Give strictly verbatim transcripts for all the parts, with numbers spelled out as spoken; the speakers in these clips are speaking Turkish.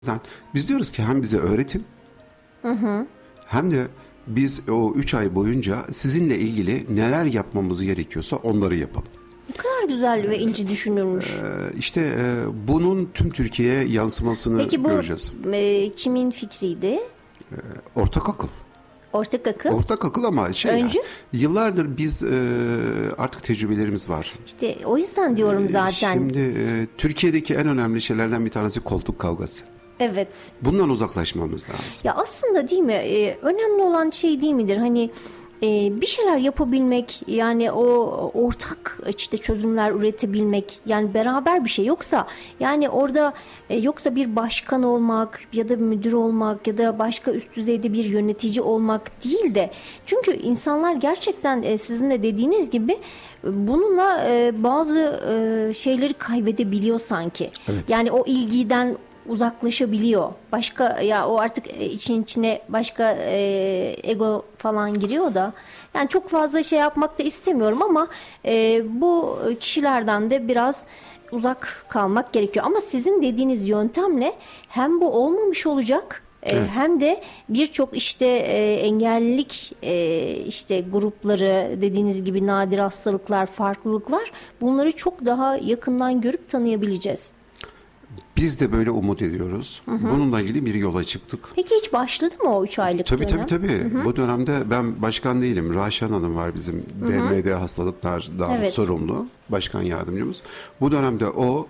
yüzden biz diyoruz ki hem bize öğretin hı hı. hem de biz o üç ay boyunca sizinle ilgili neler yapmamız gerekiyorsa onları yapalım. Ne kadar güzel ve ince düşünülmüş. Ee, işte e, bunun tüm Türkiye'ye yansımasını Peki bu göreceğiz. e, kimin fikriydi? Ortak akıl. Ortak akıl. Ortak akıl ama şey Öncü? yani, yıllardır biz e, artık tecrübelerimiz var. İşte o yüzden diyorum zaten. Şimdi e, Türkiye'deki en önemli şeylerden bir tanesi koltuk kavgası. Evet. Bundan uzaklaşmamız lazım. Ya aslında değil mi? Ee, önemli olan şey değil midir? Hani e, bir şeyler yapabilmek, yani o ortak işte çözümler üretebilmek, yani beraber bir şey. Yoksa yani orada e, yoksa bir başkan olmak ya da bir müdür olmak ya da başka üst düzeyde bir yönetici olmak değil de, çünkü insanlar gerçekten e, sizin de dediğiniz gibi bununla e, bazı e, şeyleri kaybedebiliyor sanki. Evet. Yani o ilgiden uzaklaşabiliyor. Başka, ya o artık için içine başka e, ego falan giriyor da. Yani çok fazla şey yapmak da istemiyorum ama e, bu kişilerden de biraz uzak kalmak gerekiyor. Ama sizin dediğiniz yöntemle hem bu olmamış olacak, e, Evet. hem de birçok işte e, engellilik e, işte grupları, dediğiniz gibi nadir hastalıklar, farklılıklar, bunları çok daha yakından görüp tanıyabileceğiz. Biz de böyle umut ediyoruz. Hı hı. Bununla ilgili bir yola çıktık. Peki hiç başladı mı o üç aylık Tabii dönem? tabii tabii. Hı hı. Bu dönemde ben başkan değilim. Raşan Hanım var bizim hı hı. D M D hastalıklardan Evet. sorumlu. Başkan yardımcımız. Bu dönemde o,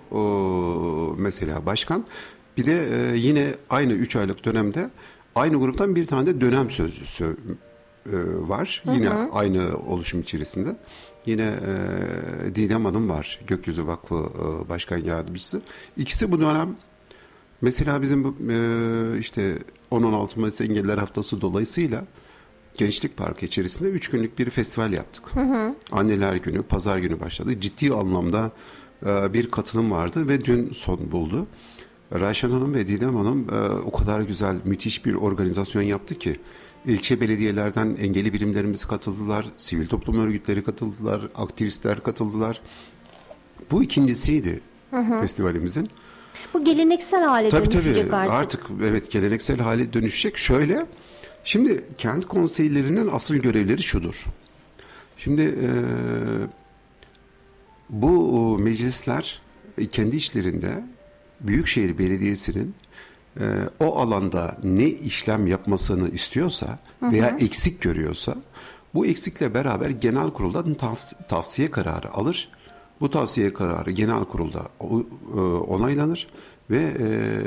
o mesela başkan. Bir de e, yine aynı üç aylık dönemde aynı gruptan bir tane de dönem sözcüsü e, var. Hı hı. Yine aynı oluşum içerisinde. Yine e, Didem Hanım var. Gökyüzü Vakfı e, Başkan Yardımcısı. İkisi bu dönem mesela bizim e, işte on on altı Mayıs Engelliler Haftası dolayısıyla Gençlik Parkı içerisinde üç günlük bir festival yaptık. Hı hı. Anneler Günü, Pazar günü başladı. Ciddi anlamda e, bir katılım vardı ve dün son buldu. Raşan Hanım ve Didem Hanım e, o kadar güzel, müthiş bir organizasyon yaptı ki ilçe belediyelerden engelli birimlerimiz katıldılar, sivil toplum örgütleri katıldılar, aktivistler katıldılar. Bu ikincisiydi hı hı. festivalimizin. Bu geleneksel hale tabii, dönüşecek tabii. artık. Artık evet geleneksel hale dönüşecek. Şöyle, şimdi kent konseylerinin asıl görevleri şudur. Şimdi e, bu meclisler kendi işlerinde Büyükşehir Belediyesi'nin e, o alanda ne işlem yapmasını istiyorsa veya hı hı. eksik görüyorsa bu eksikle beraber genel kuruldan tavsiye, tavsiye kararı alır. Bu tavsiye kararı genel kurulda onaylanır ve e,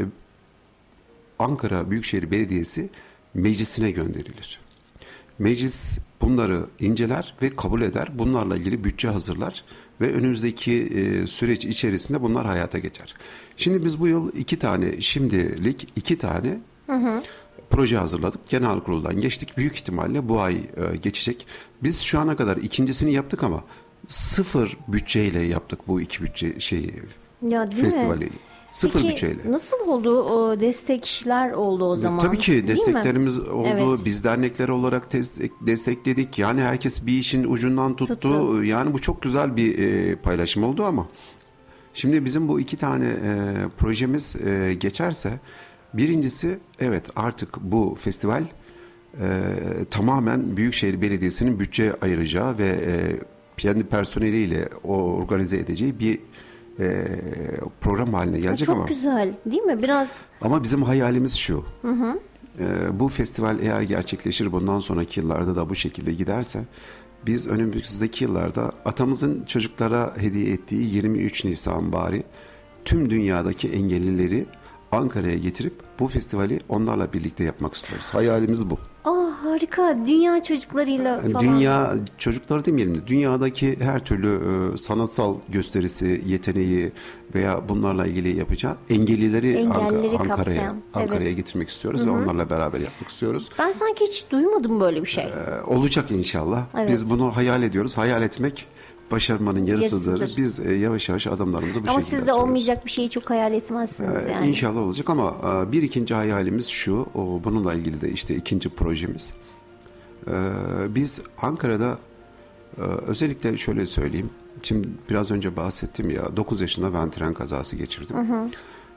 Ankara Büyükşehir Belediyesi meclisine gönderilir. Meclis bunları inceler ve kabul eder. Bunlarla ilgili bütçe hazırlar ve önümüzdeki e, süreç içerisinde bunlar hayata geçer. Şimdi biz bu yıl iki tane, şimdilik iki tane hı hı. proje hazırladık. Genel kuruldan geçtik. Büyük ihtimalle bu ay e, geçecek. Biz şu ana kadar ikincisini yaptık ama sıfır bütçeyle yaptık bu iki bütçe şeyi ya, değil festivali. Mi? Sıfır Peki, bütçeyle. Nasıl oldu? O destekler oldu o zaman. Tabii ki desteklerimiz mi? oldu. Evet. Biz dernekler olarak destek, destekledik. Yani herkes bir işin ucundan tuttu. tuttu. Yani bu çok güzel bir e, paylaşım oldu ama şimdi bizim bu iki tane e, projemiz e, geçerse, birincisi evet artık bu festival e, tamamen Büyükşehir Belediyesi'nin bütçe ayıracağı ve e, kendi personeliyle organize edeceği bir e, program haline gelecek. Çok ama. Çok güzel değil mi? Biraz. Ama bizim hayalimiz şu. Hı hı. E, bu festival eğer gerçekleşir, bundan sonraki yıllarda da bu şekilde giderse, biz önümüzdeki yıllarda atamızın çocuklara hediye ettiği yirmi üç Nisan bari tüm dünyadaki engellileri Ankara'ya getirip bu festivali onlarla birlikte yapmak istiyoruz. Hayalimiz bu. Aa, harika. Dünya çocuklarıyla falan. Dünya çocukları demeyelim de dünyadaki her türlü e, sanatsal gösterisi, yeteneği veya bunlarla ilgili yapacağı engellileri Engellileri Ank- Ankara'ya Ankara'ya evet. getirmek istiyoruz. Hı-hı. Ve onlarla beraber yapmak istiyoruz. Ben sanki hiç duymadım böyle bir şey. Ee, olacak inşallah. Evet. Biz bunu hayal ediyoruz. Hayal etmek başarmanın yarısıdır. Yarısıdır. Biz e, yavaş yavaş adımlarımızı bu ama şekilde siz de atıyoruz. olmayacak bir şeyi çok hayal etmezsiniz Ee, yani. İnşallah olacak ama e, bir ikinci hayalimiz şu. O, bununla ilgili de işte ikinci projemiz. Ee, biz Ankara'da e, özellikle şöyle söyleyeyim. Şimdi biraz önce bahsettim ya, dokuz yaşında ben tren kazası geçirdim. Hı hı.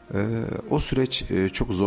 E, o süreç e, çok zor.